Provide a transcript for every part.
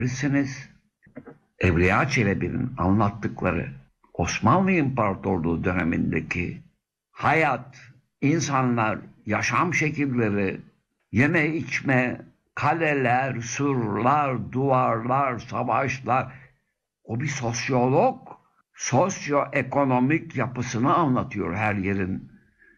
Bilirsiniz, Evliya Çelebi'nin anlattıkları Osmanlı İmparatorluğu dönemindeki hayat, insanlar, yaşam şekilleri, yeme içme, kaleler, surlar, duvarlar, savaşlar. O bir sosyolog, sosyoekonomik yapısını anlatıyor her yerin.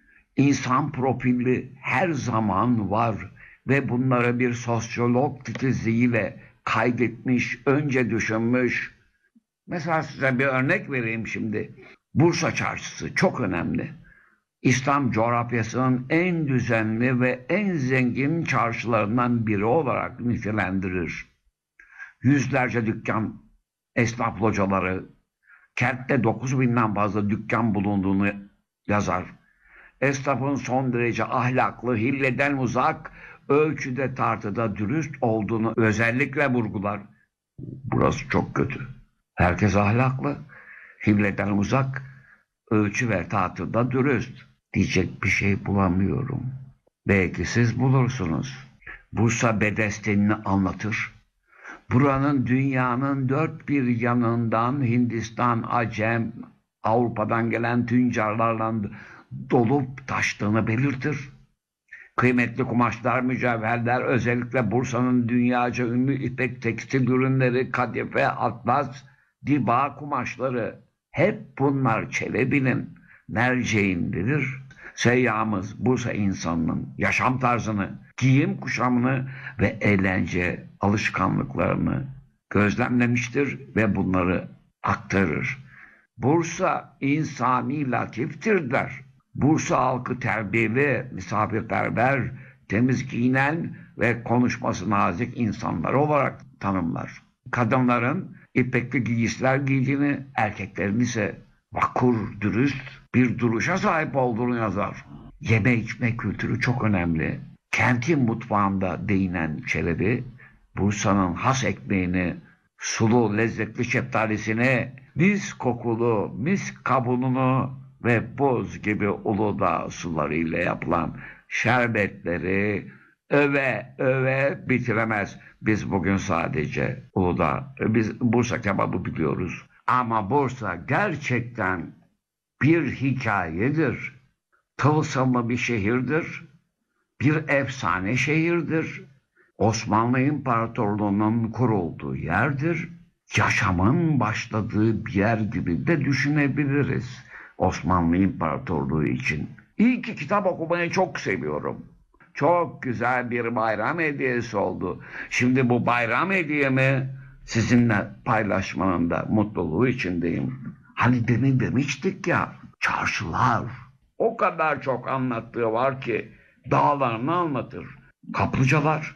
İnsan profili her zaman var ve bunları bir sosyolog titizliğiyle kaydetmiş, önce düşünmüş. Mesela size bir örnek vereyim şimdi. Bursa Çarşısı çok önemli. İslam coğrafyasının en düzenli ve en zengin çarşılarından biri olarak nitelendirir. Yüzlerce dükkan, esnaf locaları, kentte 9.000'den fazla dükkan bulunduğunu yazar. Esnafın son derece ahlaklı, hilleden uzak, ölçüde tartıda dürüst olduğunu özellikle vurgular. Burası çok kötü. Herkes ahlaklı, hilleden uzak, ölçü ve tartıda dürüst. Diyecek bir şey bulamıyorum. Belki siz bulursunuz. Bursa Bedestenini anlatır. Buranın dünyanın dört bir yanından Hindistan, Acem, Avrupa'dan gelen tüccarlarla dolup taştığını belirtir. Kıymetli kumaşlar, mücevherler, özellikle Bursa'nın dünyaca ünlü ipek tekstil ürünleri, kadife, atlas, diba kumaşları, hep bunlar Çelebi'nin merceğindedir. Seyyahımız Bursa insanının yaşam tarzını, giyim kuşamını ve eğlence alışkanlıklarını gözlemlemiştir ve bunları aktarır. Bursa insani latiftir der. Bursa halkı terbiyeli, misafirperver, temiz giyinen ve konuşması nazik insanlar olarak tanımlar. Kadınların ipekli giysiler giydiğini, erkeklerin ise vakur, dürüst bir duruşa sahip olduğunu yazar. Yeme içme kültürü çok önemli. Kentin mutfağında değinen Çelebi, Bursa'nın has ekmeğini, sulu lezzetli şeftalisini, mis kokulu mis kabununu ve buz gibi Uludağ sularıyla yapılan şerbetleri öve öve bitiremez. Biz bugün sadece biz Bursa kebabı biliyoruz. Ama Bursa gerçekten bir hikayedir. Tılsımlı bir şehirdir. Bir efsane şehirdir. Osmanlı İmparatorluğu'nun kurulduğu yerdir. Yaşamın başladığı bir yer gibi de düşünebiliriz Osmanlı İmparatorluğu için. İyi ki kitap okumayı çok seviyorum. Çok güzel bir bayram hediyesi oldu. Şimdi bu bayram hediyemi sizinle paylaşmanın da mutluluğu içindeyim. Hani demin demiştik ya, çarşılar. O kadar çok anlattığı var ki dağlarını anlatır. Kaplıcalar,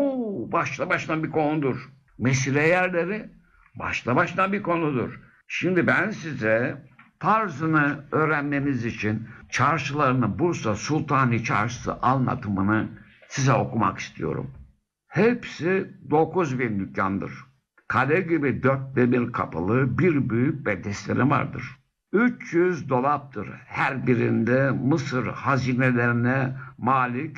başlı başına bir konudur. Mesire yerleri başlı başına bir konudur. Şimdi ben size tarzını öğrenmeniz için çarşılarını, Bursa Sultani Çarşısı anlatımını size okumak istiyorum. Hepsi 9.000 dükkandır. Kale gibi 4'te 1 kapılı bir büyük bedestleri vardır. 300 dolaptır. Her birinde Mısır hazinelerine malik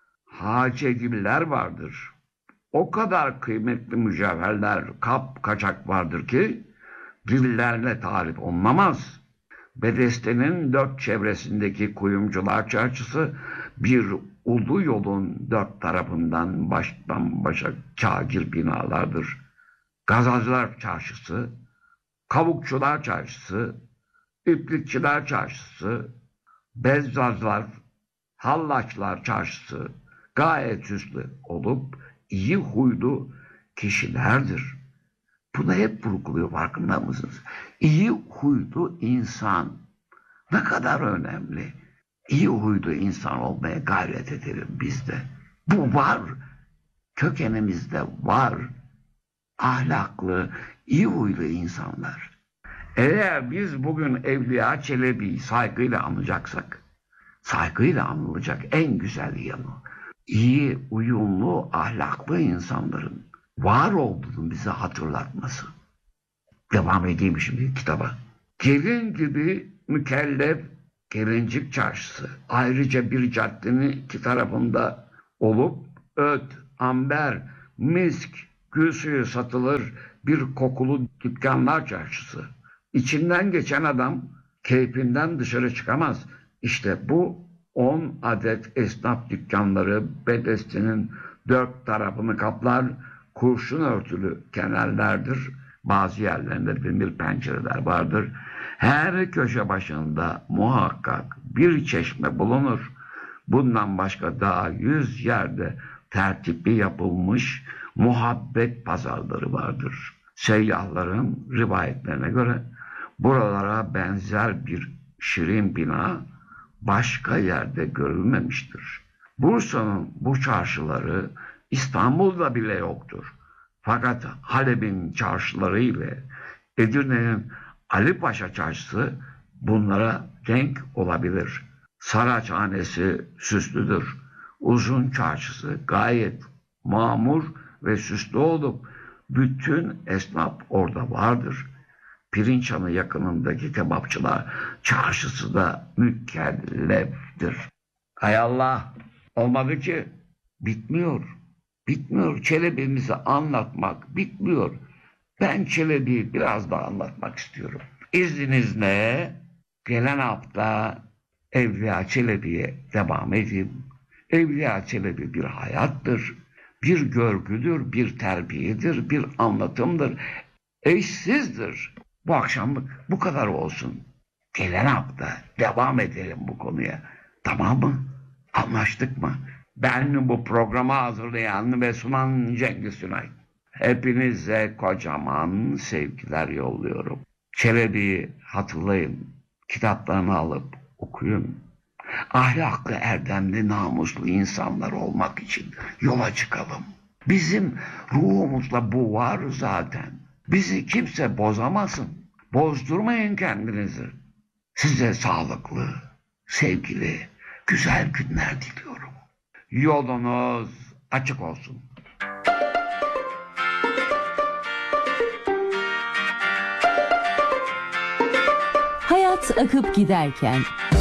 hacegiler vardır. O kadar kıymetli mücevherler, kap kaçak vardır ki dillerle tarif olunamaz. Bedeste'nin 4 çevresindeki kuyumcular çarşısı bir ulu yolun 4 tarafından baştan başa kâgir binalardır. Gazacılar çarşısı, kavukçular çarşısı, iplikçiler çarşısı, bezzacılar, hallaçlar çarşısı gayet süslü olup iyi huylu kişilerdir. Bunu hep vurguluyor, farkında mısınız? İyi huylu insan ne kadar önemli. İyi huylu insan olmaya gayret edelim biz de. Bu var. Kökenimizde var. Ahlaklı, iyi huylu insanlar. Eğer biz bugün Evliya Çelebi'yi saygıyla anacaksak, saygıyla anılacak en güzel yanı, iyi, uyumlu, ahlaklı insanların var olduğunu bize hatırlatması. Devam edeyim şimdi kitaba. Gelin gibi mükellef Gelincik Çarşısı. Ayrıca bir caddenin iki tarafında olup öt, amber, misk, Gül suyu satılır bir kokulu dükkanlar çarşısı. İçinden geçen adam keyfinden dışarı çıkamaz. İşte bu 10 adet esnaf dükkanları Bedesti'nin 4 tarafını kaplar, kurşun örtülü kenarlardır. Bazı yerlerinde demir pencereler vardır. Her köşe başında muhakkak bir çeşme bulunur. Bundan başka daha 100 yerde tertipli yapılmış muhabbet pazarları vardır. Seyyahların rivayetlerine göre buralara benzer bir şirin bina başka yerde görülmemiştir. Bursa'nın bu çarşıları İstanbul'da bile yoktur. Fakat Halep'in çarşıları ile Edirne'nin Ali Paşa çarşısı bunlara denk olabilir. Saraçhanesi süslüdür. Uzun çarşısı gayet mamur ve süslü olup bütün esnaf orada vardır. Pirinçhanı yakınındaki kebapçılar çarşısı da mükelleftir. Hay Allah, olmadı ki, bitmiyor. Bitmiyor. Çelebi'mizi anlatmak bitmiyor. Ben Çelebi'yi biraz daha anlatmak istiyorum. İzninizle gelen hafta Evliya Çelebi'ye devam edeyim. Evliya Çelebi bir hayattır, bir görgüdür, bir terbiyedir, bir anlatımdır. Eşsizdir. Bu akşamlık bu kadar olsun. Gelen hafta devam edelim bu konuya. Tamam mı? Anlaştık mı? Ben bu programı hazırlayan ve sunan Cengiz Sunay. Hepinize kocaman sevgiler yolluyorum. Çelebi'yi hatırlayın. Kitaplarını alıp okuyun. Ahlaklı, erdemli, namuslu insanlar olmak için yola çıkalım. Bizim ruhumuzda bu var zaten. Bizi kimse bozamasın. Bozdurmayın kendinizi. Size sağlıklı, sevgili, güzel günler diliyorum. Yolunuz açık olsun. Hayat akıp giderken